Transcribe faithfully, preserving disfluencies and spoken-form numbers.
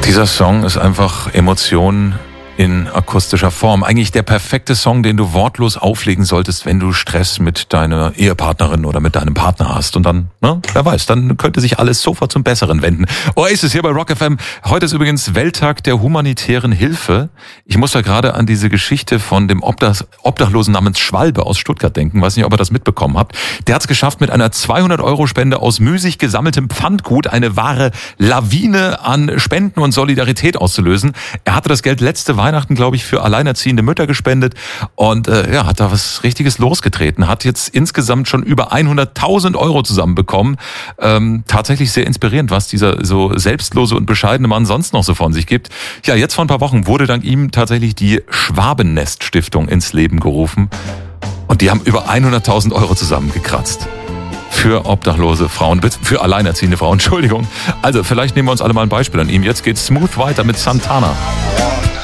Dieser Song ist einfach Emotion in akustischer Form. Eigentlich der perfekte Song, den du wortlos auflegen solltest, wenn du Stress mit deiner Ehepartnerin oder mit deinem Partner hast. Und dann, ne, wer weiß, dann könnte sich alles sofort zum Besseren wenden. Oasis hier bei Rock F M. Heute ist übrigens Welttag der humanitären Hilfe. Ich muss da gerade an diese Geschichte von dem Obdach- Obdachlosen namens Schwalbe aus Stuttgart denken. Weiß nicht, ob ihr das mitbekommen habt. Der hat es geschafft, mit einer zweihundert-Euro-Spende aus müßig gesammeltem Pfandgut eine wahre Lawine an Spenden und Solidarität auszulösen. Er hatte das Geld letzte Weihnachten, glaube ich, für alleinerziehende Mütter gespendet und äh, ja, hat da was Richtiges losgetreten. Hat jetzt insgesamt schon über hunderttausend Euro zusammenbekommen. Ähm, tatsächlich sehr inspirierend, was dieser so selbstlose und bescheidene Mann sonst noch so von sich gibt. Ja, jetzt vor ein paar Wochen wurde dank ihm tatsächlich die Schwabennest-Stiftung ins Leben gerufen. Und die haben über hunderttausend Euro zusammengekratzt. Für obdachlose Frauen, für alleinerziehende Frauen, Entschuldigung. Also, vielleicht nehmen wir uns alle mal ein Beispiel an ihm. Jetzt geht's smooth weiter mit Santana.